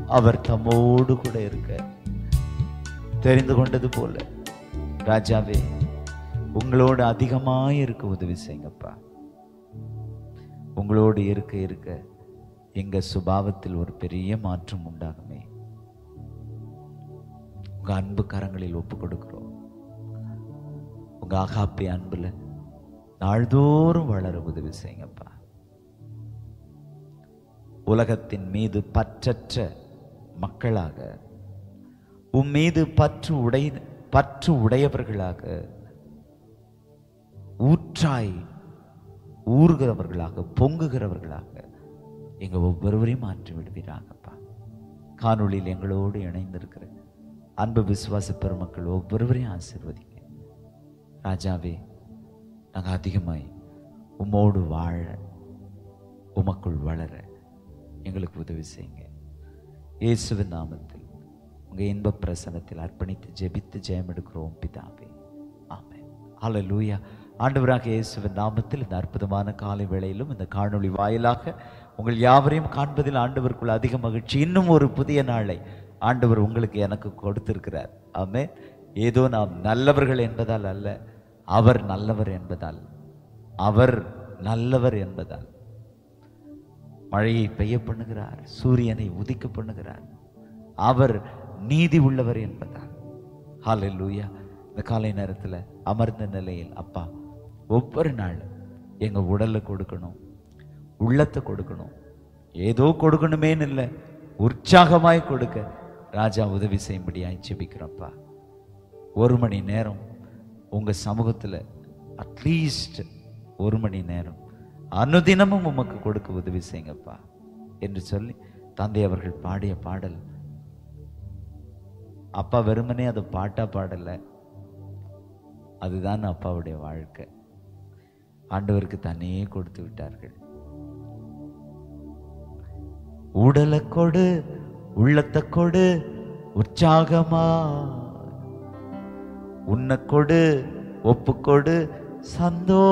அவர் தம்மோடு கூட இருக்க தெரிந்து கொண்டது போல ராஜாவே உங்களோடு அதிகமாய் இருக்க உதவி செய்யுங்கப்பா. உங்களோடு இருக்க இருக்க எங்க சுபாவத்தில் ஒரு பெரிய மாற்றம் உண்டாகுமே. உங்க அன்பு கரங்களில் ஒப்பு கொடுக்கிறோம். உங்க ஆகாப்பி அன்புல நாள்தோறும் வளர உதவி செய்யுங்கப்பா. உலகத்தின் மீது பற்றற்ற மக்களாக உன் மீது பற்று உடையவர்களாக ஊற்றாய் ஊறுகிறவர்களாக பொங்குகிறவர்களாக எங்க ஒவ்வொருவரையும் மாற்றி விடுவீராங்கப்பா. காணொளியில் எங்களோடு இணைந்திருக்கிற அன்பு விசுவாச பெருமக்கள் ஒவ்வொருவரையும் ஆசீர்வதிங்க ராஜாவே. நாங்கள் அதிகமாய் உம்மோடு வாழ உமக்குள் வளர எங்களுக்கு உதவி செய்யுங்க. இயேசுவின் நாமத்தில் உங்க இன்ப பிரசனத்தில் அர்ப்பணித்து ஜெபித்து ஜெயம் எடுக்கிறோம் பிதாவே, ஆமென். ஹல்லேலூயா. ஆண்டவராக இயேசுவின் நாமத்தில் இந்த அற்புதமான காலை வேளையிலும் இந்த காணொளி வாயிலாக உங்கள் யாவரையும் காண்பதில் ஆண்டவருக்குள் அதிக மகிழ்ச்சி. இன்னும் ஒரு புதிய நாளை ஆண்டவர் உங்களுக்கு எனக்கு கொடுத்திருக்கிறார். ஆமென். ஏதோ நாம் நல்லவர்கள் என்பதால் அல்ல, அவர் நல்லவர் என்பதால், அவர் நல்லவர் என்பதால் மழையை பெய்ய பண்ணுகிறார், சூரியனை உதிக்க பண்ணுகிறார், அவர் நீதி உள்ளவர் என்பதால். ஹல்லேலூயா. இந்த காலை நேரத்தில் அமர்ந்த நிலையில் அப்பா ஒவ்வொரு நாளும் எங்க உடலை கொடுக்கணும், உள்ளத்தை கொடுக்கணும், ஏதோ கொடுக்கணுமேன்னு இல்லை, உற்சாகமாய் கொடுக்க ராஜா உதவி செய்யும்படியாய் ஜெபிக்கிறோம்ப்பா. 1 மணி நேரம் உங்க சமூகத்துல அட்லீஸ்ட் 1 மணி நேரம் அனுதினமும் உமக்கு கொடுக்க உதவி செய்யுங்கப்பா என்று சொல்லி தந்தை அவர்கள் பாடிய பாடல். அப்பா வெறுமனே அதை பாட்டா பாடல, அதுதான் அப்பாவுடைய வாழ்க்கை. ஆண்டவருக்கு தன்னையே கொடுத்து விட்டார்கள். உடலை கொடு, உள்ளத்தை கொடு, உற்சாகமா உன்னை கொடு, ஒப்பு கொடு, சந்தோஷம்